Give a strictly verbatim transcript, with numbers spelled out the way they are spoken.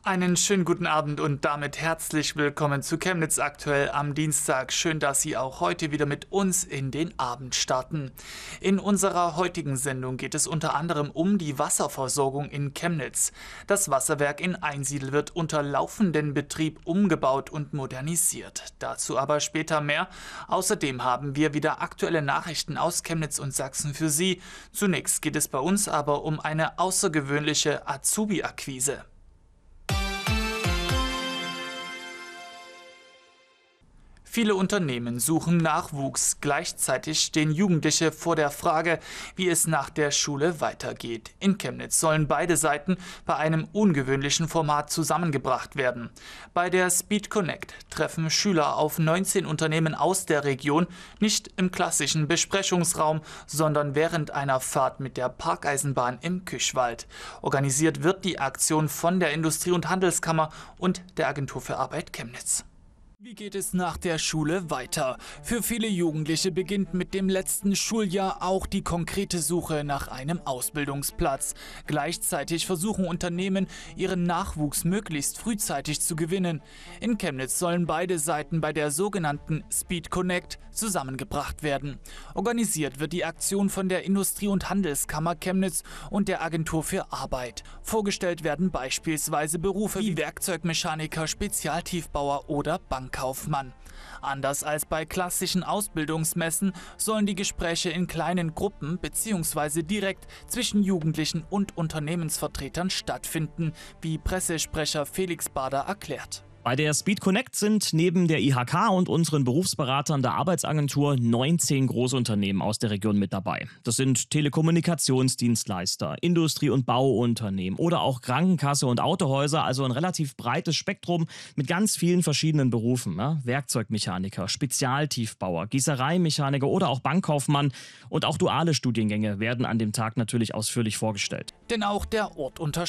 Einen schönen guten Abend und damit herzlich willkommen zu Chemnitz aktuell am Dienstag. Schön, dass Sie auch heute wieder mit uns in den Abend starten. In unserer heutigen Sendung geht es unter anderem um die Wasserversorgung in Chemnitz. Das Wasserwerk in Einsiedl wird unter laufendem Betrieb umgebaut und modernisiert. Dazu aber später mehr. Außerdem haben wir wieder aktuelle Nachrichten aus Chemnitz und Sachsen für Sie. Zunächst geht es bei uns aber um eine außergewöhnliche Azubi-Akquise. Viele Unternehmen suchen Nachwuchs. Gleichzeitig stehen Jugendliche vor der Frage, wie es nach der Schule weitergeht. In Chemnitz sollen beide Seiten bei einem ungewöhnlichen Format zusammengebracht werden. Bei der Speed Connect treffen Schüler auf neunzehn Unternehmen aus der Region, nicht im klassischen Besprechungsraum, sondern während einer Fahrt mit der Parkeisenbahn im Küchwald. Organisiert wird die Aktion von der Industrie- und Handelskammer und der Agentur für Arbeit Chemnitz. Wie geht es nach der Schule weiter? Für viele Jugendliche beginnt mit dem letzten Schuljahr auch die konkrete Suche nach einem Ausbildungsplatz. Gleichzeitig versuchen Unternehmen, ihren Nachwuchs möglichst frühzeitig zu gewinnen. In Chemnitz sollen beide Seiten bei der sogenannten Speed Connect zusammengebracht werden. Organisiert wird die Aktion von der Industrie- und Handelskammer Chemnitz und der Agentur für Arbeit. Vorgestellt werden beispielsweise Berufe wie Werkzeugmechaniker, Spezialtiefbauer oder Bankkaufmann. Kaufmann. Anders als bei klassischen Ausbildungsmessen sollen die Gespräche in kleinen Gruppen bzw. direkt zwischen Jugendlichen und Unternehmensvertretern stattfinden, wie Pressesprecher Felix Bader erklärt. Bei der Speed Connect sind neben der I H K und unseren Berufsberatern der Arbeitsagentur neunzehn Großunternehmen aus der Region mit dabei. Das sind Telekommunikationsdienstleister, Industrie- und Bauunternehmen oder auch Krankenkasse und Autohäuser, also ein relativ breites Spektrum mit ganz vielen verschiedenen Berufen. Ne? Werkzeugmechaniker, Spezialtiefbauer, Gießereimechaniker oder auch Bankkaufmann und auch duale Studiengänge werden an dem Tag natürlich ausführlich vorgestellt. Denn auch der Ort unterscheidet